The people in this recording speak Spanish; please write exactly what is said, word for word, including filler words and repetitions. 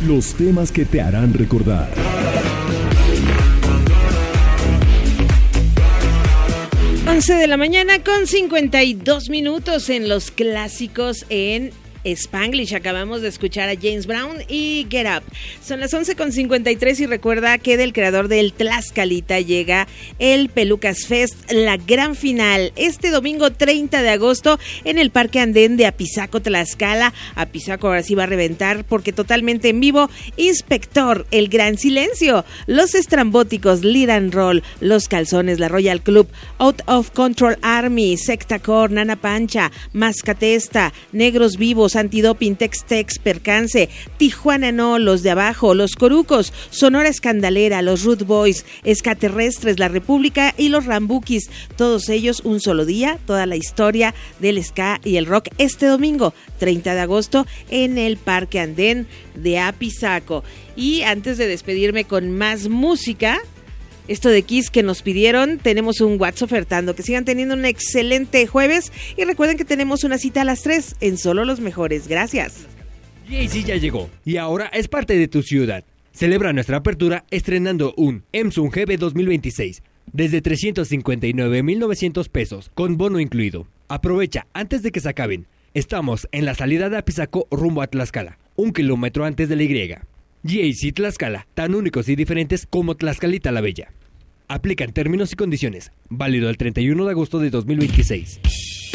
Los temas que te harán recordar. once de la mañana con cincuenta y dos minutos en los clásicos en Spanglish. Acabamos de escuchar a James Brown y Get Up. Son las once con cincuenta y tres y recuerda que del creador del Tlaxcalita llega el Pelucas Fest, la gran final, este domingo treinta de agosto en el Parque Andén de Apizaco, Tlaxcala. Apizaco ahora sí va a reventar porque totalmente en vivo. Inspector, El Gran Silencio, Los Estrambóticos, Lead and Roll, Los Calzones, La Royal Club, Out of Control Army, Secta Core, Nana Pancha, Mascatesta, Negros Vivos, Antidoping, Tex-Tex, Percance, Tijuana No, Los de Abajo, Los Corucos, Sonora Escandalera, Los Root Boys, Escaterrestres, La República y Los Rambukis. Todos ellos un solo día, toda la historia del ska y el rock este domingo, treinta de agosto, en el Parque Andén de Apizaco. Y antes de despedirme con más música, esto de Kiss que nos pidieron, tenemos un WhatsApp ofertando. Que sigan teniendo un excelente jueves y recuerden que tenemos una cita a las tres en Solo los Mejores. Gracias. G A C ya llegó y ahora es parte de tu ciudad. Celebra nuestra apertura estrenando un Emsun G B dos mil veintiséis desde trescientos cincuenta y nueve mil novecientos pesos con bono incluido. Aprovecha antes de que se acaben. Estamos en la salida de Apizaco rumbo a Tlaxcala, un kilómetro antes de la Y. G A C Tlaxcala, tan únicos y diferentes como Tlaxcalita la Bella. Aplican términos y condiciones. Válido el treinta y uno de agosto de dos mil veintiséis.